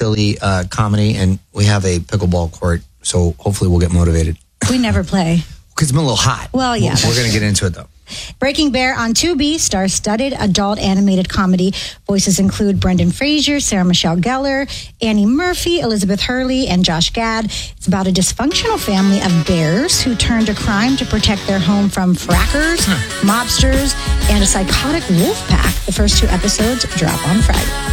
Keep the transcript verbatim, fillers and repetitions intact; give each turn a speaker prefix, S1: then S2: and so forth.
S1: silly uh, comedy, and we have a pickleball court, so hopefully we'll get motivated.
S2: We never play.
S1: Because it's been a little hot.
S2: Well, yeah.
S1: We're, we're going to get into it, though.
S2: Breaking Bear on Tubi, star-studded adult animated comedy. Voices include Brendan Fraser, Sarah Michelle Gellar, Annie Murphy, Elizabeth Hurley, and Josh Gad. It's about a dysfunctional family of bears who turn to crime to protect their home from frackers, mobsters, and a psychotic wolf pack. The first two episodes drop on Friday.